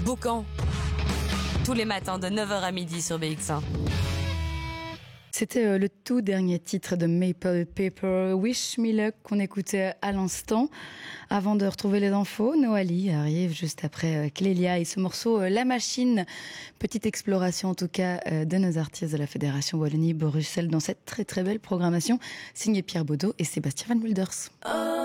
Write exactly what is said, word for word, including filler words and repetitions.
Boucan. Tous les matins de neuf heures à midi sur B X un. C'était le tout dernier titre de Maple Paper, Wish Me Luck, qu'on écoutait à l'instant. Avant de retrouver les infos, Noali arrive juste après Clélia et ce morceau La Machine. Petite exploration en tout cas de nos artistes de la Fédération Wallonie-Bruxelles dans cette très très belle programmation signée Pierre Baudot et Sébastien Van Mulders. Oh.